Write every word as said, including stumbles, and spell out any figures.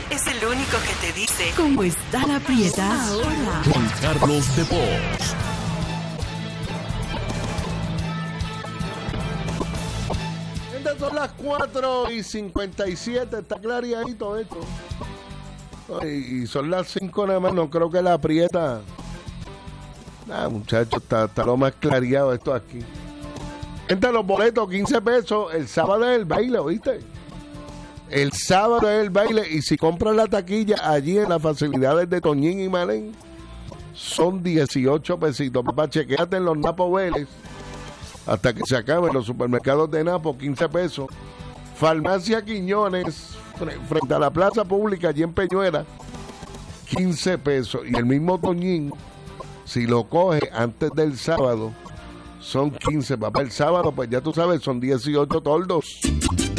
es el único que te dice ¿cómo está la prieta ahora? Juan Carlos de Bosch. Son las cuatro y cincuenta y siete, está clareadito esto. Y, y son las cinco nada más, no creo que la aprieta. Ah, muchachos, está, está lo más clareado esto aquí. Entre los boletos, quince pesos, el sábado es el baile, ¿oíste? El sábado es el baile, y si compras la taquilla allí en las facilidades de Toñín y Malén, son dieciocho pesitos. Papá, chequéate en los Napo Vélez hasta que se acaben los supermercados de Napo, quince pesos. Farmacia Quiñones, frente a la plaza pública, allí en Peñuela, quince pesos. Y el mismo Toñín, si lo coge antes del sábado, son quince. Papá, el sábado, pues ya tú sabes, son dieciocho toldos.